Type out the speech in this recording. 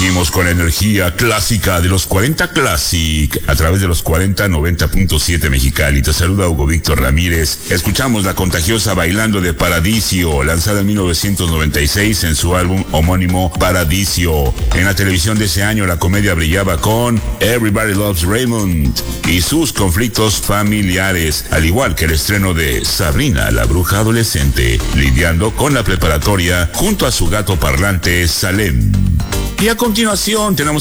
Seguimos con la energía clásica de los 40 Classic a través de los 40-90.7 Mexicali. Te saluda Hugo Víctor Ramírez. Escuchamos la contagiosa Bailando de Paradiso, lanzada en 1996 en su álbum homónimo Paradiso. En la televisión de ese año la comedia brillaba con Everybody Loves Raymond y sus conflictos familiares, al igual que el estreno de Sabrina, la bruja adolescente, lidiando con la preparatoria junto a su gato parlante Salem. Y a continuación tenemos